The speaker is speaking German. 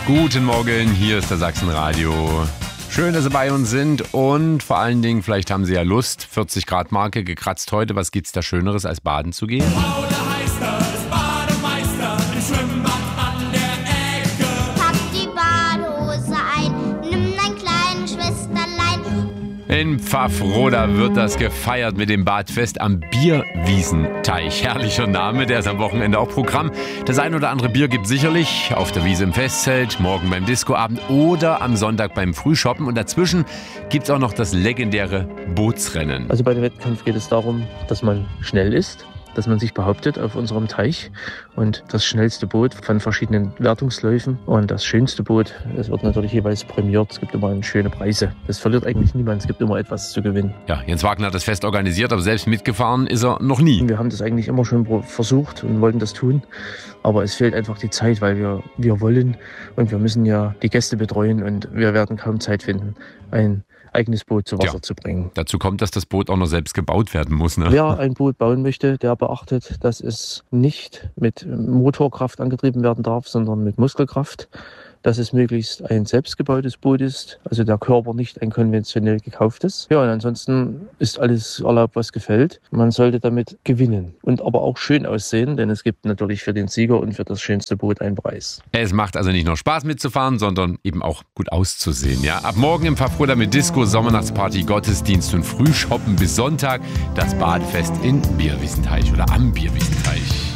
Guten Morgen, hier ist der Sachsenradio. Schön, dass Sie bei uns sind und vor allen Dingen, vielleicht haben Sie ja Lust, 40 Grad Marke gekratzt heute. Was gibt's da Schöneres, als baden zu gehen? Paul heißt es, Bademeister im Schwimmbad an der Ecke. Pack die Badehose ein, nimm dein kleines Schwesterlein. In Pfaffroda wird das gefeiert mit dem Badfest am Bierwiesenteich. Herrlicher Name, der ist am Wochenende auch Programm. Das ein oder andere Bier gibt sicherlich auf der Wiese im Festzelt, morgen beim Discoabend oder am Sonntag beim Frühshoppen. Und dazwischen gibt's auch noch das legendäre Bootsrennen. Also bei dem Wettkampf geht es darum, dass man schnell ist, dass man sich behauptet auf unserem Teich und das schnellste Boot von verschiedenen Wertungsläufen und das schönste Boot, es wird natürlich jeweils prämiert. Es gibt immer schöne Preise. Das verliert eigentlich niemand, es gibt immer etwas zu gewinnen. Ja, Jens Wagner hat das Fest organisiert, aber selbst mitgefahren ist er noch nie. Wir haben das eigentlich immer schon versucht und wollten das tun, aber es fehlt einfach die Zeit, weil wir wollen und wir müssen ja die Gäste betreuen und wir werden kaum Zeit finden, ein eigenes Boot zu Wasser zu bringen. Dazu kommt, dass das Boot auch noch selbst gebaut werden muss. Ne? Wer ein Boot bauen möchte, der beachtet, dass es nicht mit Motorkraft angetrieben werden darf, sondern mit Muskelkraft. Dass es möglichst ein selbstgebautes Boot ist, also der Körper nicht ein konventionell gekauftes. Ja, und ansonsten ist alles erlaubt, was gefällt. Man sollte damit gewinnen und aber auch schön aussehen, denn es gibt natürlich für den Sieger und für das schönste Boot einen Preis. Es macht also nicht nur Spaß mitzufahren, sondern eben auch gut auszusehen. Ja? Ab morgen im Pfaffroda mit Disco, Sommernachtsparty, Gottesdienst und Frühshoppen bis Sonntag das Badefest in Bierwiesenteich oder am Bierwiesenteich.